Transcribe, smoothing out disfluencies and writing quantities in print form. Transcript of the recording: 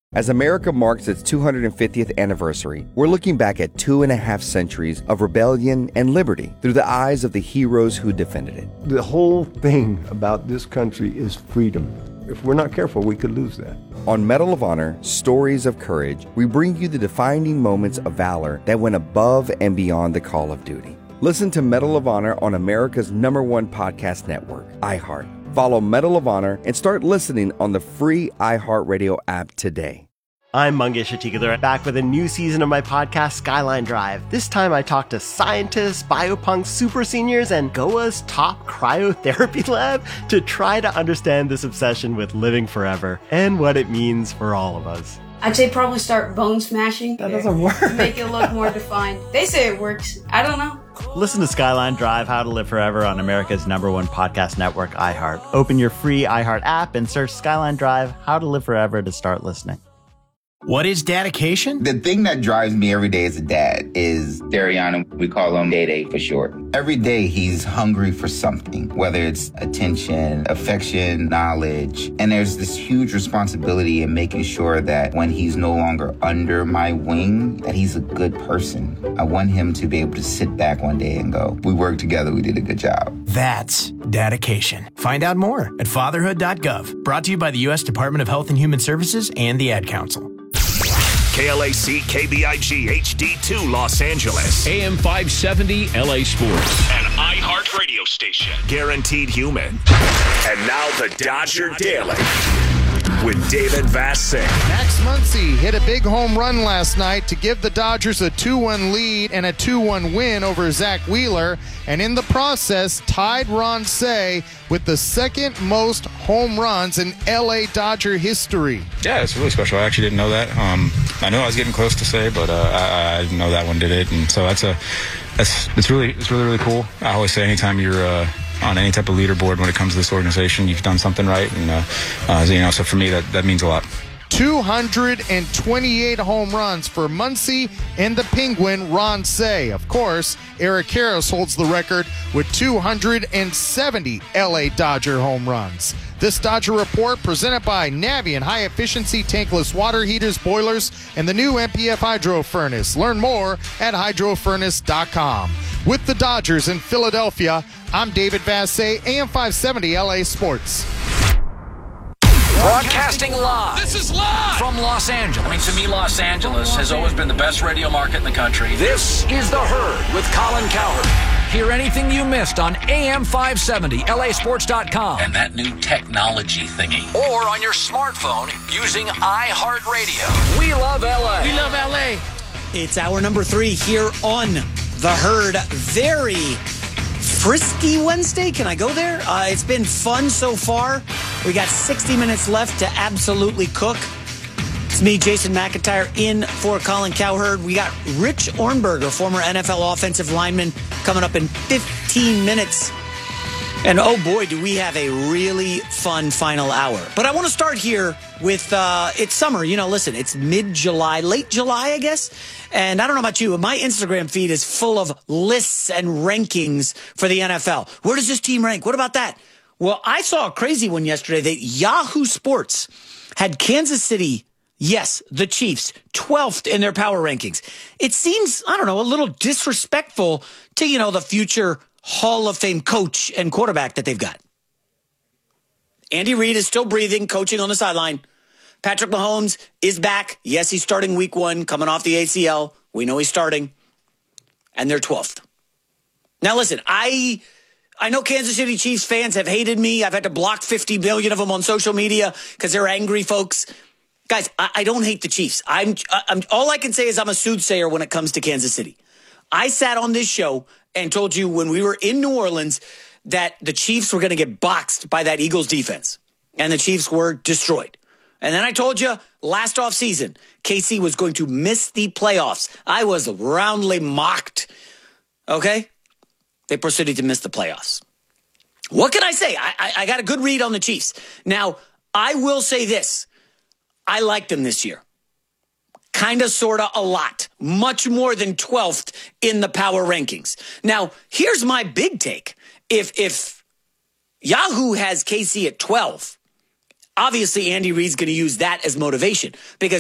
As America marks its 250th anniversary, we're looking back at 2.5 centuries of rebellion and liberty through the eyes of the heroes who defended it. The whole thing about this country is freedom. If we're not careful, we could lose that. On Medal of Honor, Stories of Courage, we bring you the defining moments of valor that went above and beyond the call of duty. Listen to Medal of Honor on America's #1 podcast network, iHeart. Follow Medal of Honor and start listening on the free iHeartRadio app today. I'm Mangesh Hattikudur, back with a new season of my podcast, Skyline Drive. This time I talk to scientists, biopunks, super seniors, and Goa's top cryotherapy lab to try to understand this obsession with living forever and what it means for all of us. I'd say probably start bone smashing. That doesn't work. Make it look more defined. They say it works. I don't know. Listen to Skyline Drive, How to Live Forever on America's #1 podcast network, iHeart. Open your free iHeart app and search Skyline Drive, How to Live Forever to start listening. What is dedication? The thing that drives me every day as a dad is Dariana. We call him Day for short. Every day he's hungry for something, whether it's attention, affection, knowledge. And there's this huge responsibility in making sure that when he's no longer under my wing, that he's a good person. I want him to be able to sit back one day and go, we worked together, we did a good job. That's dedication. Find out more at fatherhood.gov. Brought to you by the U.S. Department of Health and Human Services and the Ad Council. KLAC KBIG HD2 Los Angeles. AM 570 LA Sports. An iHeart radio station. Guaranteed human. And now the Dodger Daily with David Vassegh. Max Muncy hit a big home run last night to give the Dodgers a 2-1 lead and a 2-1 win over Zach Wheeler, and in the process tied Ron Cey with the second most home runs in LA Dodger history. Yeah, it's really special. I actually didn't know that. I knew I was getting close to Cey, but I didn't know that one did it, and so it's really cool. I always say anytime you're on any type of leaderboard when it comes to this organization, you've done something right, and so for me that means a lot. 228 home runs for Muncy and the Penguin Ron Cey. Of course, Eric Karros holds the record with 270 LA Dodger home runs. This Dodger Report presented by Navien High Efficiency Tankless Water Heaters, Boilers, and the new MPF Hydro Furnace. Learn more at hydrofurnace.com. With the Dodgers in Philadelphia, I'm David Vassegh, AM 570 LA Sports. Broadcasting live. This is live from Los Angeles. I mean, to me, Los Angeles has always been the best radio market in the country. This is The Herd with Colin Cowherd. Hear anything you missed on AM 570, LASports.com. And that new technology thingy. Or on your smartphone using iHeartRadio. We love LA. We love LA. It's hour number 3 here on The Herd. Very frisky Wednesday. Can I go there? It's been fun so far. We got 60 minutes left to absolutely cook. It's me, Jason McIntyre, in for Colin Cowherd. We got Rich Ohrnberger, former NFL offensive lineman, coming up in 15 minutes. And oh boy, do we have a really fun final hour. But I want to start here with, it's summer. Listen, it's mid-July, late July, I guess. And I don't know about you, but my Instagram feed is full of lists and rankings for the NFL. Where does this team rank? What about that? Well, I saw a crazy one yesterday that Yahoo Sports had Kansas City, yes, the Chiefs, 12th in their power rankings. It seems, I don't know, a little disrespectful to, the future Hall of Fame coach and quarterback that they've got. Andy Reid is still breathing, coaching on the sideline. Patrick Mahomes is back. Yes, he's starting week 1, coming off the ACL. We know he's starting. And they're 12th. Now, listen, I know Kansas City Chiefs fans have hated me. I've had to block 50 million of them on social media because they're angry folks. Guys, I don't hate the Chiefs. I'm all I can say is I'm a soothsayer when it comes to Kansas City. I sat on this show and told you when we were in New Orleans that the Chiefs were going to get boxed by that Eagles defense. And the Chiefs were destroyed. And then I told you last offseason, KC was going to miss the playoffs. I was roundly mocked. Okay? They proceeded to miss the playoffs. What can I say? I got a good read on the Chiefs. Now, I will say this. I liked them this year. Kind of, sort of, a lot. Much more than 12th in the power rankings. Now, here's my big take. If Yahoo has KC at 12, obviously Andy Reid's going to use that as motivation because